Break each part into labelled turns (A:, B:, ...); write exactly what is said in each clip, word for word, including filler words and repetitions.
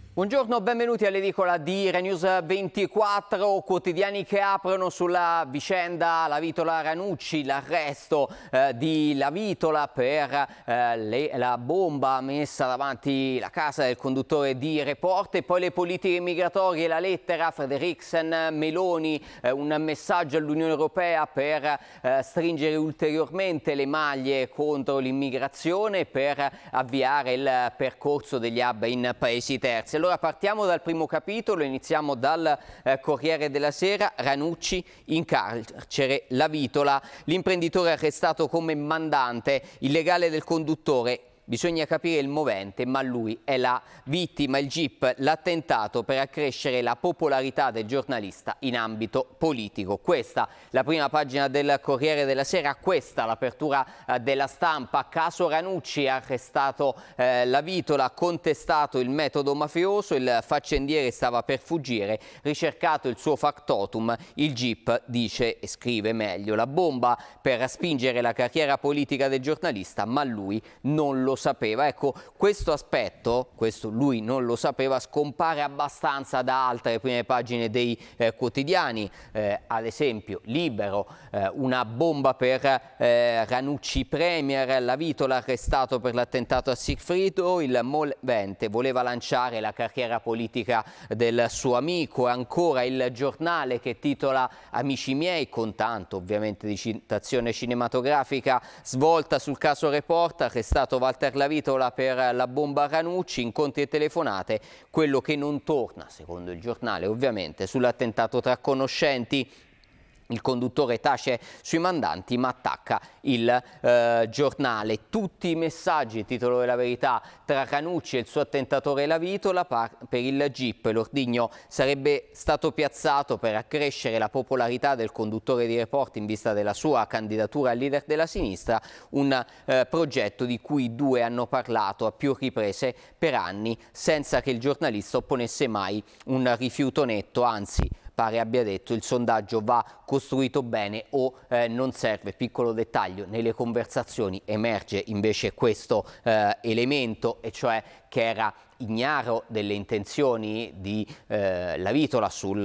A: Buongiorno, benvenuti all'edicola di Rai News ventiquattro, quotidiani che aprono sulla vicenda Lavitola Ranucci, l'arresto eh, di Lavitola per eh, le, la bomba messa davanti la casa del conduttore di Report, e poi le politiche migratorie, la lettera Frederiksen Meloni, eh, un messaggio all'Unione Europea per eh, stringere ulteriormente le maglie contro l'immigrazione, per avviare il percorso degli hub in paesi terzi. Allora partiamo dal primo capitolo, iniziamo dal eh, Corriere della Sera. Ranucci in carcere, Lavitola, l'imprenditore arrestato come mandante illegale del conduttore. Bisogna capire il movente, ma lui è la vittima. Il G I P, l'attentato per accrescere la popolarità del giornalista in ambito politico. Questa la prima pagina del Corriere della Sera, questa l'apertura eh, della Stampa. Caso Ranucci, arrestato eh, Lavitola, contestato il metodo mafioso, il faccendiere stava per fuggire, ricercato il suo factotum. Il G I P dice e scrive meglio: la bomba per spingere la carriera politica del giornalista, ma lui non lo sapeva. Ecco, questo aspetto, questo lui non lo sapeva, scompare abbastanza da altre prime pagine dei eh, quotidiani, eh, ad esempio Libero, eh, una bomba per eh, Ranucci Premier, Lavitola arrestato per l'attentato a Sigfrido, il movente voleva lanciare la carriera politica del suo amico. E ancora Il Giornale, che titola Amici miei, con tanto ovviamente di citazione cinematografica, svolta sul caso Report, arrestato Walter Lavitola per la bomba Ranucci, incontri e telefonate, quello che non torna, secondo il giornale ovviamente, sull'attentato tra conoscenti. Il conduttore tace sui mandanti ma attacca il eh, giornale. Tutti i messaggi, titolo della Verità, tra Ranucci e il suo attentatore Lavitola. Per il G I P l'ordigno sarebbe stato piazzato per accrescere la popolarità del conduttore di Report in vista della sua candidatura al leader della sinistra, un eh, progetto di cui i due hanno parlato a più riprese per anni senza che il giornalista opponesse mai un rifiuto netto, anzi pare abbia detto: il sondaggio va costruito bene o eh, non serve. Piccolo dettaglio, nelle conversazioni emerge invece questo eh, elemento, e cioè che era ignaro delle intenzioni di eh, Lavitola sul,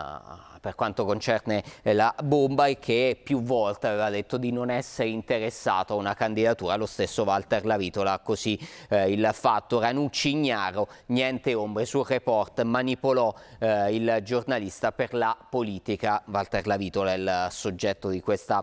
A: uh, per quanto concerne eh, la bomba, e che più volte aveva detto di non essere interessato a una candidatura. Lo stesso Walter Lavitola così eh, il fatto. Ranucci ignaro, niente ombre. Sul Report manipolò eh, il giornalista per la politica. Walter Lavitola è il soggetto di questa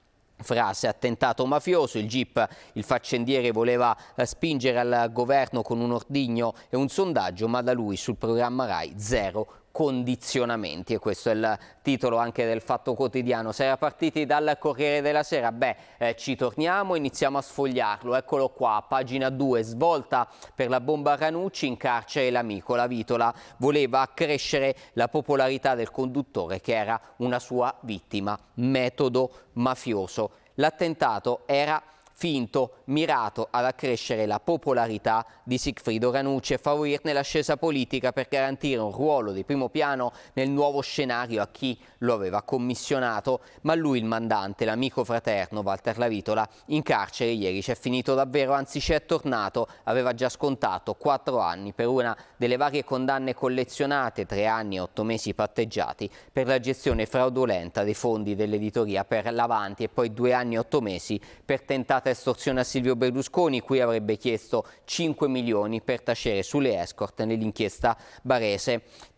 A: frase. Attentato mafioso, il G I P, il faccendiere voleva eh, spingere al governo con un ordigno e un sondaggio, ma da lui sul programma Rai zero condizionamenti. E questo è il titolo anche del Fatto Quotidiano. Se era partiti dal Corriere della Sera, beh, eh, ci torniamo, iniziamo a sfogliarlo. Eccolo qua, pagina due, svolta per la bomba Ranucci, in carcere l'amico. Lavitola voleva accrescere la popolarità del conduttore che era una sua vittima. Metodo mafioso. L'attentato era finto, mirato ad accrescere la popolarità di Sigfrido Ranucci e favorirne l'ascesa politica per garantire un ruolo di primo piano nel nuovo scenario a chi lo aveva commissionato. Ma lui, il mandante, l'amico fraterno Walter Lavitola, in carcere ieri c'è finito davvero, anzi ci è tornato. Aveva già scontato quattro anni per una delle varie condanne collezionate, tre anni e otto mesi patteggiati per la gestione fraudolenta dei fondi dell'editoria per l'Avanti, e poi due anni e otto mesi per tentata estorsione a Silvio Berlusconi, cui avrebbe chiesto cinque milioni per tacere sulle escort nell'inchiesta barese.